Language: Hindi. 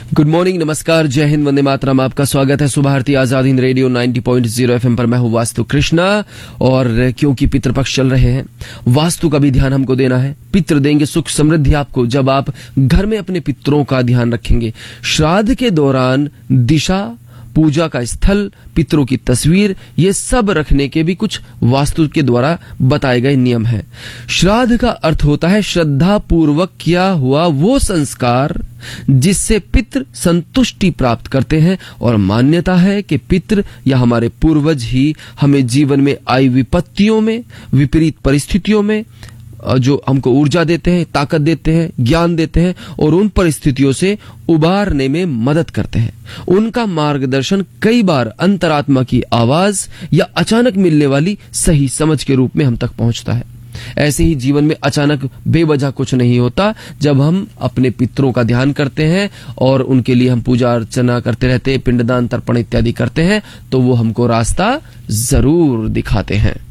गुड मॉर्निंग, नमस्कार, जय हिंद, वंदे मातरम। आपका स्वागत है सुबह भारती आजाद हिंद रेडियो 90.0 एफएम पर। मैं हूं वास्तु कृष्णा। और क्योंकि पितृपक्ष चल रहे हैं, वास्तु का भी ध्यान हमको देना है। पितृ देंगे सुख समृद्धि आपको जब आप घर में अपने पितरों का ध्यान रखेंगे। श्राद्ध के दौरान दिशा, पूजा का स्थल, पितरों की तस्वीर, ये सब रखने के भी कुछ वास्तु के द्वारा बताए गए नियम हैं। श्राद्ध का अर्थ होता है श्रद्धा पूर्वक किया हुआ वो संस्कार जिससे पितृ संतुष्टि प्राप्त करते हैं। और मान्यता है कि पितृ या हमारे पूर्वज ही हमें जीवन में आई विपत्तियों में, विपरीत परिस्थितियों में जो हमको ऊर्जा देते हैं, ताकत देते हैं, ज्ञान देते हैं और उन परिस्थितियों से उबारने में मदद करते हैं। उनका मार्गदर्शन कई बार अंतरात्मा की आवाज या अचानक मिलने वाली सही समझ के रूप में हम तक पहुंचता है। ऐसे ही जीवन में अचानक बेवजह कुछ नहीं होता। जब हम अपने पितरों का ध्यान करते हैं और उनके लिए हम पूजा अर्चना करते रहते हैं, पिंडदान, तर्पण इत्यादि करते हैं, तो वो हमको रास्ता जरूर दिखाते हैं।